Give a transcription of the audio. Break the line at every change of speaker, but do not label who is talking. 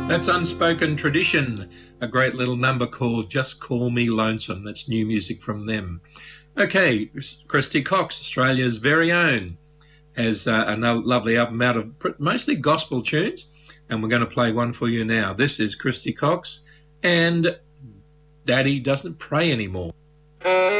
That's Unspoken Tradition, a great little number called Just Call Me Lonesome. That's new music from them. Okay, Christy Cox, Australia's very own, has another lovely album out of mostly gospel tunes, and we're going to play one for you now. This is Christy Cox and Daddy Doesn't Pray Anymore.